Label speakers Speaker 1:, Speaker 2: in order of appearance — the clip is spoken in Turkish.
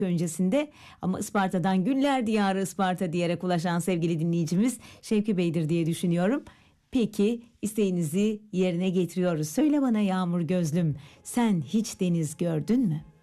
Speaker 1: öncesinde, ama Isparta'dan, günler diyarı Isparta diyerek ulaşan sevgili dinleyicimiz Şevki Bey'dir diye düşünüyorum. Peki, isteğinizi yerine getiriyoruz. Söyle bana yağmur gözlüm, sen hiç deniz gördün mü?